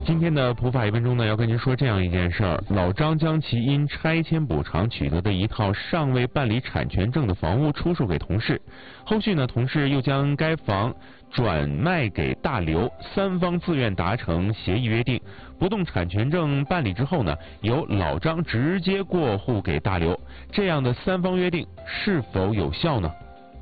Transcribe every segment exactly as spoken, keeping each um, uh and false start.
今天的普法一分钟呢，要跟您说这样一件事儿：老张将其因拆迁补偿取得的一套尚未办理产权证的房屋出售给同事，后续呢，同事又将该房转卖给大刘，三方自愿达成协议约定，不动产权证办理之后呢，由老张直接过户给大刘，这样的三方约定是否有效呢？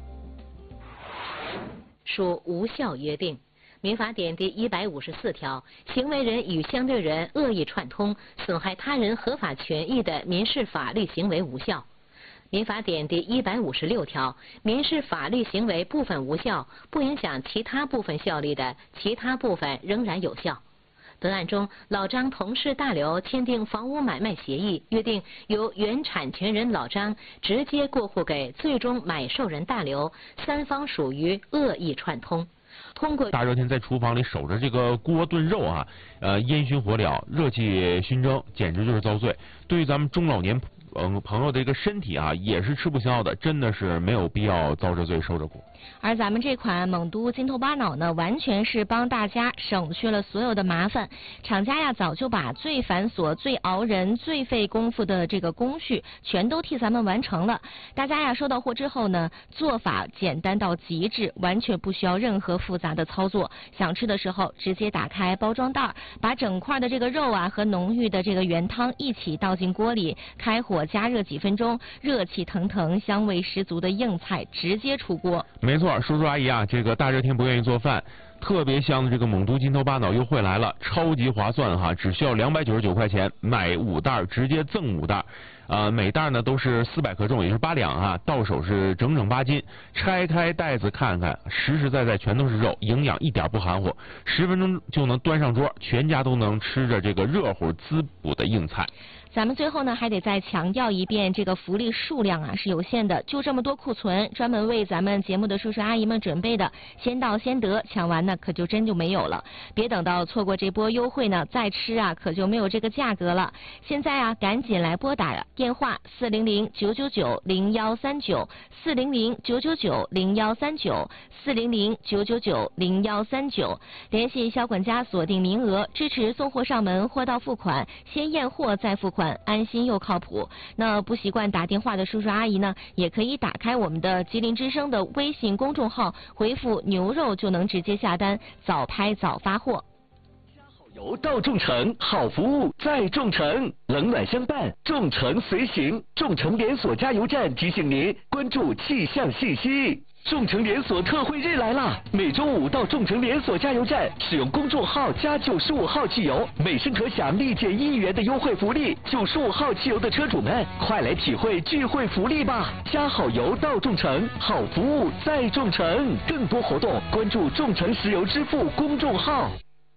属无效约定。民法典第一百五十四条，行为人与相对人恶意串通，损害他人合法权益的民事法律行为无效。民法典第一百五十六条，民事法律行为部分无效，不影响其他部分效力的，其他部分仍然有效。本案中，老张同事大刘签订房屋买卖协议，约定由原产权人老张直接过户给最终买受人大刘，三方属于恶意串通。通过大热天在厨房里守着这个锅炖肉啊，呃，烟熏火燎，热气熏蒸，简直就是遭罪。对于咱们中老年嗯朋友的一个身体啊，也是吃不消的，真的是没有必要遭这罪受这苦。 而咱们这款蒙都金头巴脑呢，完全是帮大家省去了所有的麻烦。厂家呀，早就把最繁琐、最熬人、最费功夫的这个工序，全都替咱们完成了。大家呀，收到货之后呢，做法简单到极致，完全不需要任何复杂的操作。想吃的时候，直接打开包装袋，把整块的这个肉啊和浓郁的这个原汤一起倒进锅里，开火加热几分钟，热气腾腾、香味十足的硬菜直接出锅。 没错，叔叔阿姨啊，这个大热天不愿意做饭，特别香的这个蒙都金头巴脑优惠来了，超级划算哈！只需要两百九十九块钱买五袋，直接赠五袋，呃，每袋呢都是四百克重，也就是八两哈，到手是整整八斤。拆开袋子看看，实实在在全都是肉，营养一点不含糊，十分钟就能端上桌，全家都能吃着这个热乎滋补的硬菜。 咱们最后呢，还得再强调一遍，这个福利数量啊是有限的，就这么多库存，专门为咱们节目的叔叔阿姨们准备的，先到先得，抢完呢可就真就没有了。别等到错过这波优惠呢，再吃啊可就没有这个价格了。现在啊，赶紧来拨打电话四零零九九九零幺三九四零零九九九零幺三九四零零九九九零幺三九，联系销管家锁定名额，支持送货上门，货到付款，先验货再付款。安心又靠谱。那不习惯打电话的叔叔阿姨呢，也可以打开我们的吉林之声的微信公众号，回复牛肉就能直接下单，早拍早发货。 加好油到众诚，好服务在众诚，冷暖相伴，众诚随行。众诚连锁加油站提醒您关注气象信息。众诚连锁特惠日来啦！每周五到众诚连锁加油站使用公众号加九十五号汽油，每升可享立减一元的优惠福利。九十五号汽油的车主们，快来体会聚会福利吧！加好油到众诚，好服务在众诚。更多活动关注众诚石油支付公众号。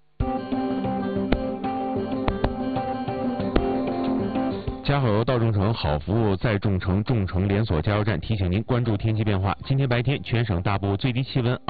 加好油到众诚，好服务在众诚。众诚连锁加油站提醒您关注天气变化。今天白天全省大部最低气温